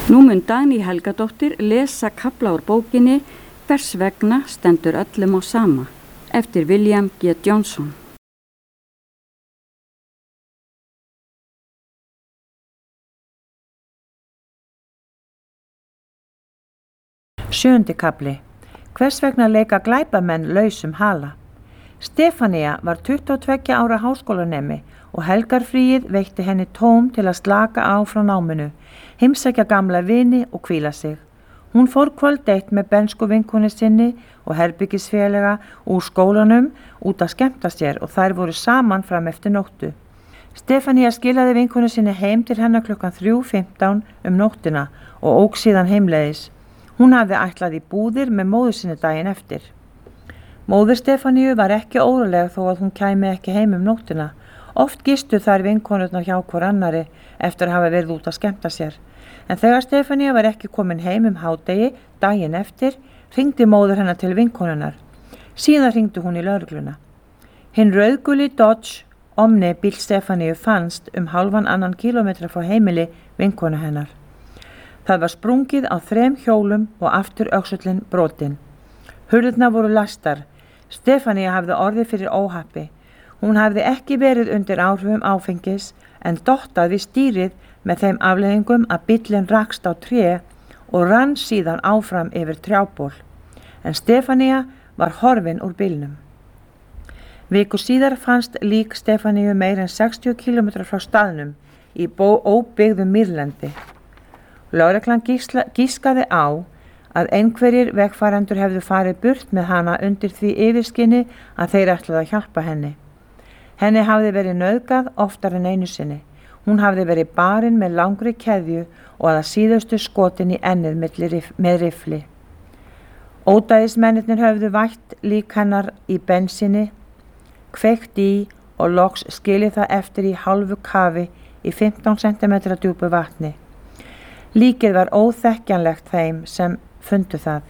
Nú mun Dagný Helgadóttir lesa kafla úr bókinni Hvers vegna stendur öllum á sama eftir William G. Johnson. Sjöundi kafli. Hvers vegna leika glæpamenn lausum hala? Stefanía var 22 ára háskólanemi og helgarfríið veitti henni tóm til að slaka á frá náminu, heimsækja gamla vini og hvíla sig. Hún fór kvöld eitt með bensku vinkonu sinni og herbyggisfélaga úr skólanum út að skemmta sér og þær voru saman fram eftir nóttu. Stefanía skilaði vinkonu sinni heim til hennar klukkan 3:15 nóttina og ók síðan heimleiðis. Hún hafði ætlað í búðir með móður sinni daginn eftir. Móðir Stefaníu var ekki óróleg þó að hún kæmi ekki heim nóttina. Oft gistu þær vinkonurnar hjá hvor annari eftir að hafa verið út að skemmta sér. En þegar Stefanía var ekki komin heim hádegi daginn eftir, hringdi móður hennar til vinkonunnar. Síðan hringdi hún í lögregluna. Hinn rauðguli Dodge Omni bíl Stefaníu fannst hálfan annan kílómetra frá heimili vinkonu hennar. Það var sprungið á 3 hjólum og aftur öxullin brotin. Hurðirnar voru lastar. Stefanía hafði orðið fyrir óhappi. Hún hafði ekki verið undir áhrifum áfengis en dottað við stýrið með þeim afleiðingum að bíllinn rakst á tré og rann síðan áfram yfir trjából. En Stefanía var horfin úr bílnum. Viku síðar fannst lík Stefaníu meir en 60 km frá staðnum í óbyggðu mýrlendi. Lögreglan gískaði á að einhverjir vegfarendur hefðu farið burt með hana undir því yfirskinni að þeir ætluðu að hjálpa henni. Henni hafði verið nauðgað oftar en einu sinni. Hún hafði verið barin með langri keðju og að síðustu skotin í ennið með rifli. Ódæðismennirnir höfðu vætt lík hennar í bensíni, kveikt í og loks skilið það eftir í hálfu kafi í 15 cm djúpu vatni. Líkið var óþekkjanlegt þeim sem fundu það.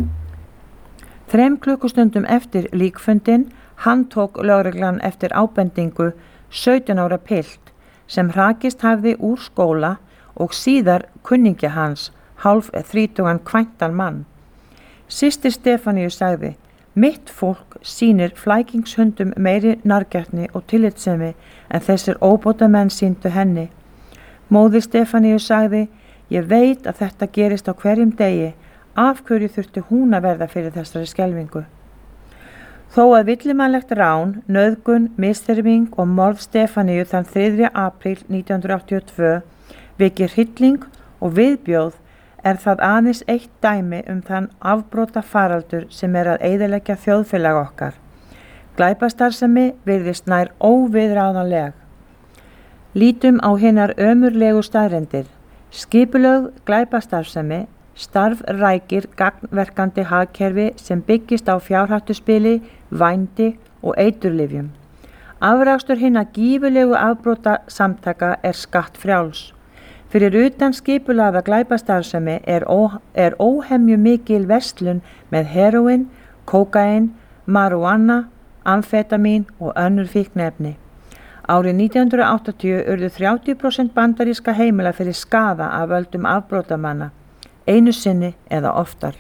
3 klukkustundum eftir líkfundin handtók lögreglan eftir ábendingu 17 ára pilt sem hrakist hafði úr skóla og síðar kunningja hans, hálf 30 kvæntan mann. Systir Stefaníu sagði, mitt fólk sýnir flækingshundum meiri nargjarni og tillitssemi en þessir óbótamenn sýndu henni. Móðir Stefaníu sagði, ég veit að þetta gerist á hverjum degi, af hverju þurfti hún að verða fyrir þessari skelfingu. Þó að villimannlegt rán, nauðgun, misþyrming og morð Stefaníu þann 3. apríl 1982 vekir hrylling og viðbjóð það aðeins eitt dæmi þann afbrota faraldur sem að eyðileggja þjóðfélag okkar. Glæpastarfsemi virðist nær óviðráðanleg. Lítum á hinar ömurlegu staðreyndir. Skipulögð glæpastarfsemi starfrækir gagnverkandi hagkerfi sem byggist á fjárhættuspili, vændi og eiturlyfjum. Afrakstur hinna gífurlegu afbrota samtaka skattfrjáls. Fyrir utan skipulagða glæpastarfsemi óhemju mikil verslun með heroin, kókaín, maríjúana, amfetamín og önnur fíkniefni. Árið 1980 urðu 30% bandaríska heimila fyrir skaða af völdum afbrotamanna, einu sinni eða oftar.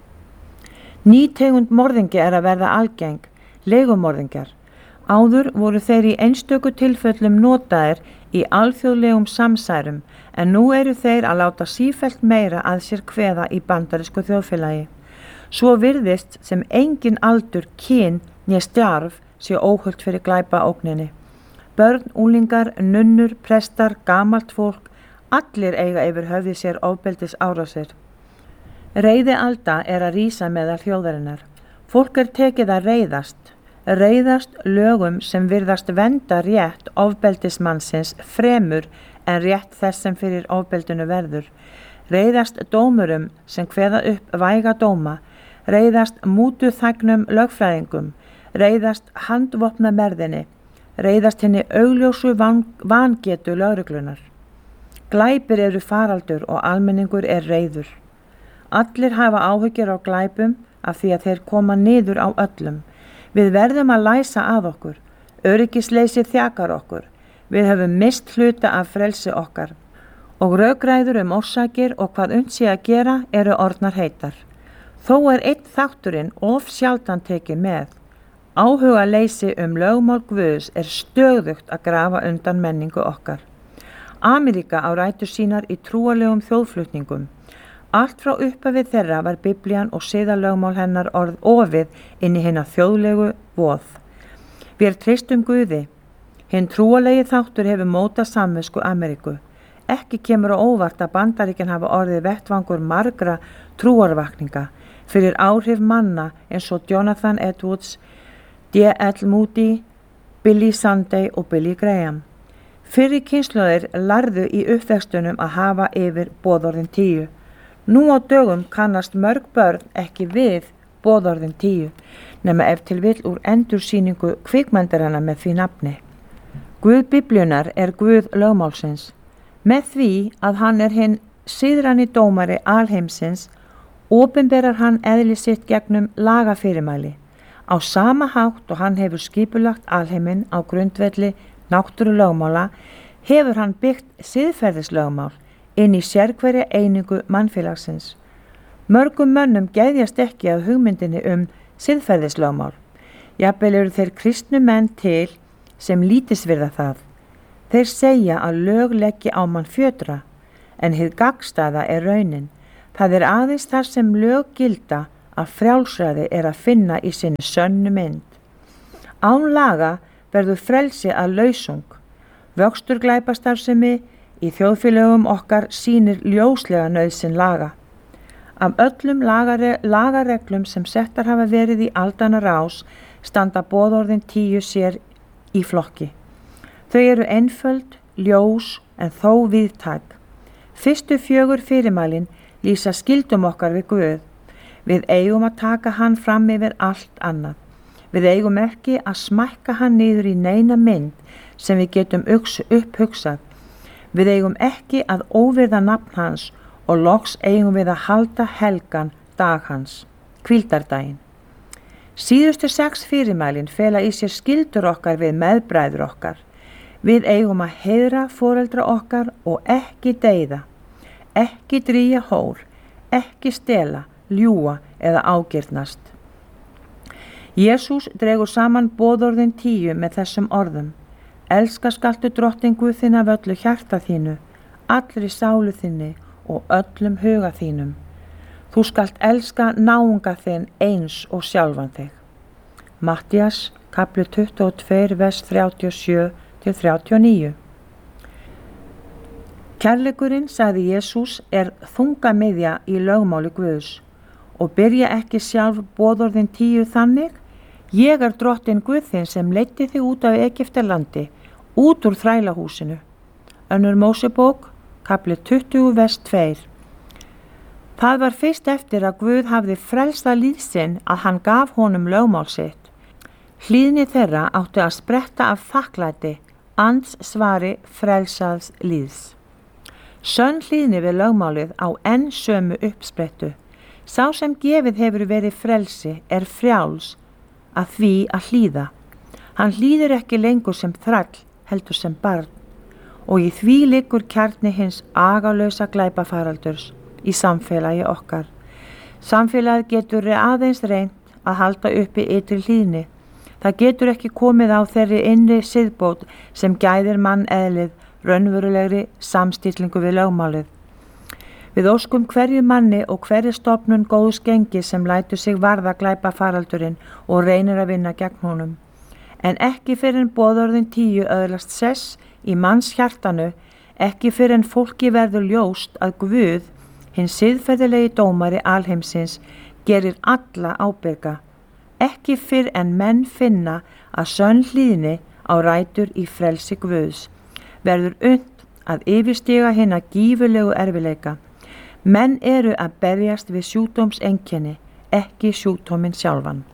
Ný tegund morðingi að verða algeng, leigumorðingjar. Áður voru þeir í einstöku tilfellum notaðir í alþjóðlegum samsærum en nú eru þeir að láta sífellt meira að sér kveða í bandarísku þjóðfélagi. Svo virðist sem engin aldur, kyn né stjarf sé óhult fyrir glæpaógninni. Börn, unglingar, nunnur, prestar, gamalt fólk, allir eiga yfir höfði sér ofbeldis árásir. Reiðialda að rísa meðal þjóðarinnar. Fólk tekið að reiðast lögum sem virðast vernda rétt ofbeldismannsins fremur en rétt þess sem fyrir ofbeldinu verður. Reiðast dómurum sem kveða upp væga dóma, reiðast mútuþægnum lögfræðingum, reiðast handvopnamerðinni, reiðast henni augljósu vangetu lögreglunar. Glæpir eru faraldur og almenningur reiður. Allir hafa áhyggjur á glæpum af því að þeir koma niður á öllum. Við verðum að læsa að okkur. Öryggisleysi þjakar okkur. Við höfum mist hluta af frelsi okkar. og rökræður orsakir og hvað unnt sé að gera eru orðnar heitar. Þó einn þátturinn of sjaldan tekið með. Áhuga leysi lögmál Guðs stöðugt að grafa undan menningu okkar. Ameríka á rætur sínar í trúarlegum þjóðflutningum. Allt frá upphafi þeirra var Biblían og siðalögmál hennar orð ofið inn í hina þjóðlegu voð. Við treystum Guði. Hinn trúarlegi þáttur hefur mótað samvisku Ameríku. Ekki kemur á óvart að Bandaríkin hafa orðið vettvangur margra trúarvakninga fyrir áhrif manna eins og Jonathan Edwards, D.L. Moody, Billy Sunday og Billy Graham. Fyrri kynslóðir lærðu í uppvextunum að hafa yfir boðorðin 10. Nú á dögum kannast mörg börn ekki við boðorðin 10, nema ef til vill úr endursýningu kvikmyndarinnar með því nafni. Guð Biblíunnar Guð lögmálsins. Með því að hann hinn siðræni dómari alheimsins, opinberar hann eðli sitt gegnum lagafyrirmæli. Á sama hátt og hann hefur skipulagt alheiminn á grundvelli náttúrulögmála, hefur hann byggt siðferðislögmál inn í sérhverja einingu mannfélagsins. Mörgum mönnum geðjast ekki að hugmyndinni siðferðislögmál. Jafnvel eru þeir kristnu menn til sem lítisvirða það. Þeir segja að lög leggi á mann fjötra, en hið gagnstæða raunin. Það aðeins þar sem lög gilda að frjálsræði að finna í sinni sönnu mynd. Án laga verður frelsi að lausung. Vöxtur glæpastarfsemi í þjóðfélögum okkar sýnir ljóslega nauðsyn laga. Af öllum lagareglum sem settar hafa verið í aldanna rás standa boðorðin 10 sér í flokki. Þau einföld, ljós en þó víðtæk. Fyrstu 4 fyrirmælin lýsa skildum okkar við Guð. Við eigum að taka hann fram yfir allt annað. Við eigum ekki að smækka hann niður í neina mynd sem við getum upphugsað. Við eigum ekki að óvirða nafn hans og loks eigum við að halda helgan dag hans, hvíldardaginn. Síðustu 6 fyrirmælin fela í sér skildur okkar við meðbræður okkar. Við eigum að heiðra foreldra okkar og ekki deyða, ekki drýja hór, ekki stela, ljúga eða ágirnast. Jesús dregur saman boðorðin 10 með þessum orðum. Elska skaltu drottinn Guð þinn af öllu hjarta þínu, allri sálu þinni og öllum huga þínum. Þú skalt elska náunga þinn eins og sjálfan þig. Mattías, kapli 22, vers 37-39. Kærleikurinn, sagði Jesús, þungamiðja í lögmáli Guðs og byrja ekki sjálf boðorðin 10 þannig: Ég drottinn Guð þinn sem leiddi þig út af Egyptalandi, út úr þrælahúsinu. Önnur Mósebók, kapli 20, vers 2. Það var fyrst eftir að Guð hafði frelsað líð sinn að hann gaf honum lögmál sitt. Hlýðni þeirra áttu að spretta af þakklæti, andsvari frelsaðs líðs. Sönn hlýðni við lögmálið á enn sömu uppsprettu. Sá sem gefið hefur verið frelsi frjáls að því að hlýða. Hann hlýðir ekki lengur sem þræll, heldur sem barn. Og í því liggur kjarni hins agalausa glæpafaraldurs í samfélagi okkar. Samfélagið getur aðeins reynt að halda uppi ytri hlýðni. Það getur ekki komið á þeirri innri siðbót sem gæðir manneðlið raunverulegri samstillingu við lögmálið. Við óskum hverju manni og hverju stofnun góðs gengi sem lætur sig varða glæpafaraldurinn og reynir að vinna gegn honum. En ekki fyrr en boðorðin 10 öðlast sess í manns hjartanu, ekki fyrr en fólki verður ljóst að Guð, hinn siðferðilegi dómari alheimsins, gerir alla ábyrga. Ekki fyrr en menn finna að sönn hlýðni á rætur í frelsi Guðs, verður unnt að yfirstiga hina gífurlegu erfileika. Menn eru að berjast við sjúkdómseinkenni, ekki sjúkdóminn sjálfan.